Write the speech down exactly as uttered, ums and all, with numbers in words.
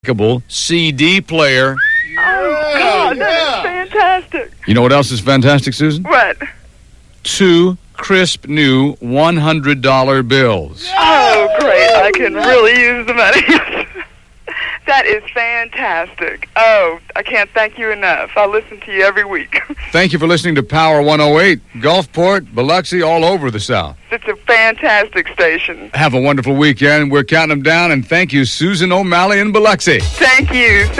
C D player. Oh, God, that is fantastic. You know what else is fantastic, Susan? What? Two crisp new one hundred dollar bills. Oh, great. I can really use the money. That is fantastic. Oh, I can't thank you enough. I listen to you every week. Thank you for listening to Power one oh eight. Gulfport, Biloxi, all over the South. It's a fantastic station. Have a wonderful weekend. We're counting them down, and thank you, Susan O'Malley in Biloxi. Thank you.